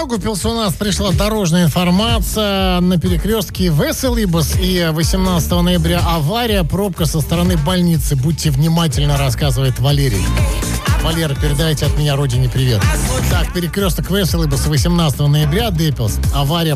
Даугавпилс у нас пришла дорожная информация на перекрестке Веселибас и 18 ноября авария, пробка со стороны больницы. Будьте внимательны, рассказывает Валерий. Валера, передайте от меня родине привет. Так, перекресток Веселибас 18 ноября, Депилс. Авария.